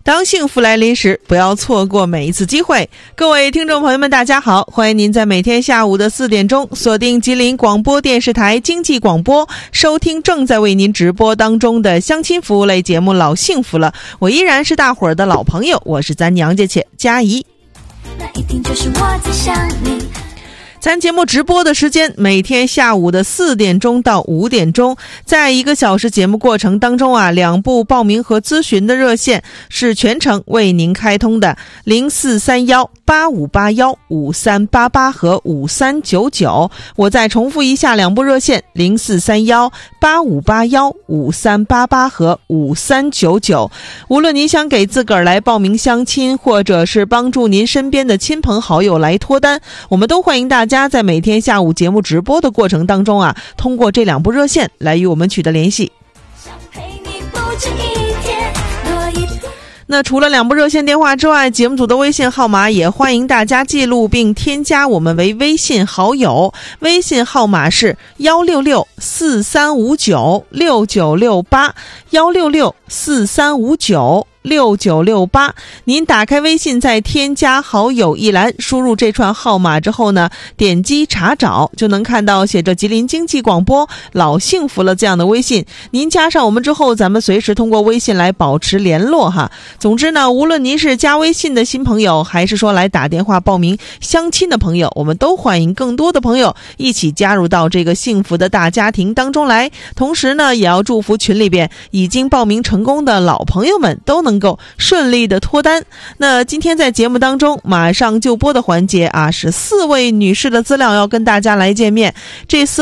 当幸福来临时，不要错过每一次机会。各位听众朋友们大家好，欢迎您在每天下午的4点钟锁定吉林广播电视台经济广播，收听正在为您直播当中的相亲服务类节目老幸福了。我依然是大伙儿的老朋友，我是咱娘家且佳怡。 那一定就是我在想你。 咱节目直播的时间每天下午的4点钟到5点钟，在1个小时节目过程当中啊，2部报名和咨询的热线是全程为您开通的，0431-8581-5388和5399。我再重复一下2部热线，0431-8581-5388和5399。无论您想给自个儿来报名相亲，或者是帮助您身边的亲朋好友来脱单，我们都欢迎大家在每天下午节目直播的过程当中啊，通过这2部热线来与我们取得联系。那除了2部热线电话之外，节目组的微信号码也欢迎大家记录并添加我们为微信好友，微信号码是166-4359-6968，166-4359-6968。您打开微信，在添加好友一栏输入这串号码之后呢，点击查找就能看到写着吉林经济广播老幸福了这样的微信。您加上我们之后，咱们随时通过微信来保持联络哈。总之呢，无论您是加微信的新朋友，还是说来打电话报名相亲的朋友，我们都欢迎更多的朋友一起加入到这个幸福的大家庭当中来。同时呢，也要祝福群里边已经报名成功的老朋友们都能够顺利的脱单。那今天在节目当中马上就播的环节啊，是4位女士的资料要跟大家来见面。这4